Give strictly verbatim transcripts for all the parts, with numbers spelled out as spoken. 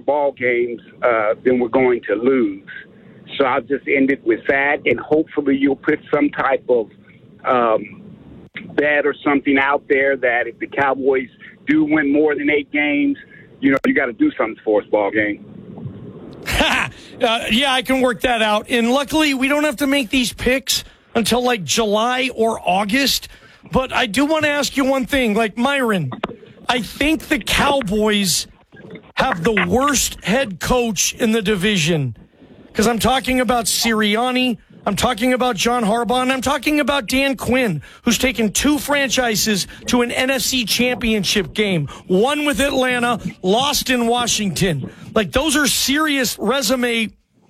ball games uh, than we're going to lose. So I'll just end it with that, and hopefully you'll put some type of um, bet or something out there that if the Cowboys do win more than eight games, you know, you got to do something for us, ball game. uh, yeah, I can work that out. And luckily, we don't have to make these picks until like July or August. But I do want to ask you one thing. Like, Myron, I think the Cowboys have the worst head coach in the division. Because I'm talking about Sirianni, I'm talking about John Harbaugh, and I'm talking about Dan Quinn, who's taken two franchises to an N F C championship game. One with Atlanta, lost in Washington. Like, those are serious resume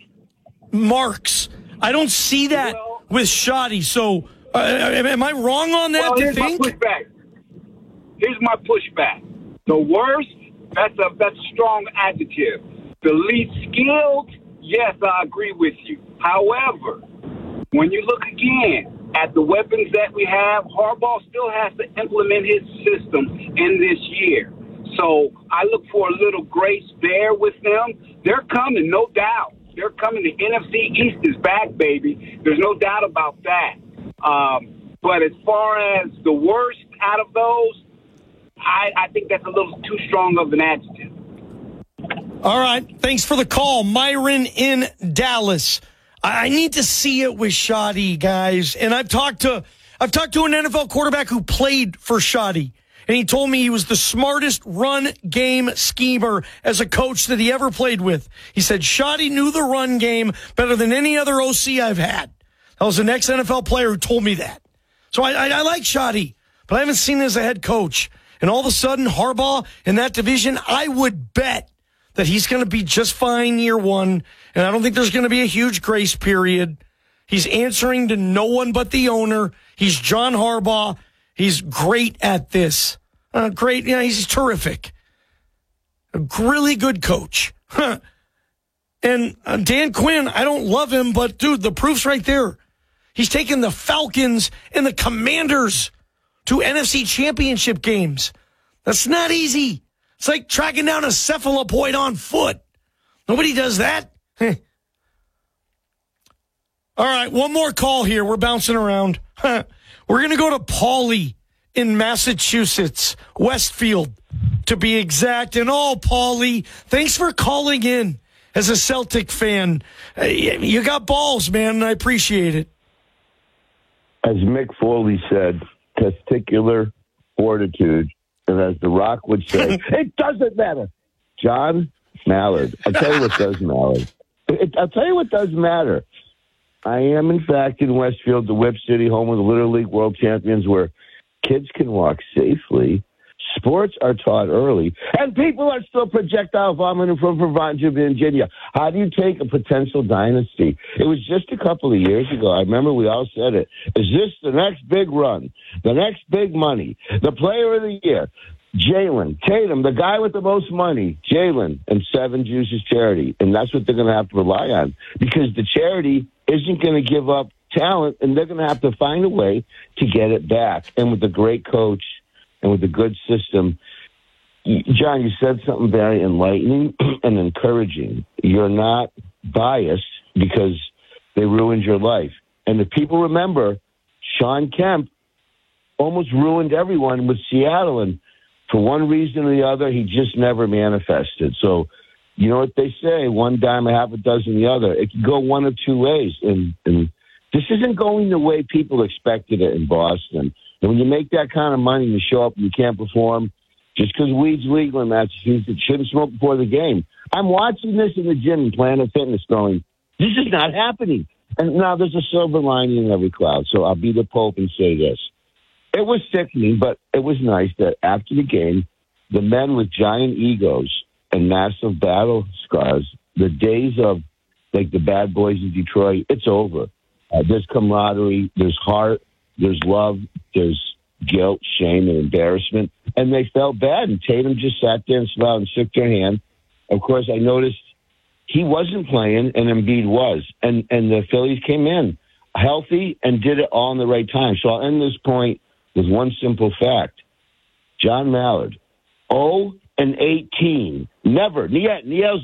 marks. I don't see that well, with Shoddy. So, uh, am I wrong on that well, to here's think? My pushback. Here's my pushback. The worst, that's a, that's a strong adjective. The least skilled, yes, I agree with you. However, when you look again at the weapons that we have, Harbaugh still has to implement his system in this year. So I look for a little grace there with them. They're coming, no doubt. They're coming. The N F C East is back, baby. There's no doubt about that. Um, but as far as the worst out of those, I, I think that's a little too strong of an adjective. All right. Thanks for the call. Myron in Dallas. I need to see it with Shoddy, guys. And I've talked to I've talked to an N F L quarterback who played for Shoddy. And he told me he was the smartest run game schemer as a coach that he ever played with. He said Shoddy knew the run game better than any other O C I've had. That was an ex-N F L player who told me that. So I, I, I like Shoddy, but I haven't seen him as a head coach. And all of a sudden, Harbaugh in that division, I would bet that he's going to be just fine year one, and I don't think there's going to be a huge grace period. He's answering to no one but the owner. He's John Harbaugh. He's great at this. Uh, great. You know, he's terrific. A really good coach. Huh. And uh, Dan Quinn, I don't love him, but, dude, the proof's right there. He's taken the Falcons and the Commanders to N F C championship games. That's not easy. It's like tracking down a cephalopoid on foot. Nobody does that. All right, one more call here. We're bouncing around. We're going to go to Paulie in Massachusetts, Westfield, to be exact. And oh, Paulie, thanks for calling in as a Celtic fan. You got balls, man, and I appreciate it. As Mick Foley said, testicular fortitude. And as The Rock would say, it doesn't matter. John Mallard. I'll tell you what does matter. It, I'll tell you what does matter. I am, in fact, in Westfield, the Whip City, home of the Little League World Champions, where kids can walk safely. Sports are taught early, and people are still projectile vomiting from Vermont, Virginia. How do you take a potential dynasty? It was just a couple of years ago. I remember we all said it. Is this the next big run? The next big money? The player of the year? Jalen, Tatum, the guy with the most money, Jalen, and Seven Juices Charity. And that's what they're going to have to rely on, because the charity isn't going to give up talent, and they're going to have to find a way to get it back. And with a great coach and with a good system, John, you said something very enlightening and encouraging. You're not biased because they ruined your life. And if people remember, Sean Kemp almost ruined everyone with Seattle, and for one reason or the other, he just never manifested. So, you know what they say, one dime, a half a dozen the other. It can go one of two ways. And, and this isn't going the way people expected it in Boston. And when you make that kind of money and you show up and you can't perform, just because weed's legal in Massachusetts, shouldn't smoke before the game. I'm watching this in the gym in Planet Fitness going, this is not happening. And now there's a silver lining in every cloud. So I'll be the Pope and say this. It was sickening, but it was nice that after the game, the men with giant egos and massive battle scars, the days of like the bad boys in Detroit, it's over. Uh, there's camaraderie, there's heart, there's love, there's guilt, shame, and embarrassment. And they felt bad, and Tatum just sat there and smiled and shook their hand. Of course, I noticed he wasn't playing, and Embiid was. And, and the Phillies came in healthy and did it all in the right time. So I'll end this point with one simple fact. John Mallard, oh and eighteen. Never. Niel's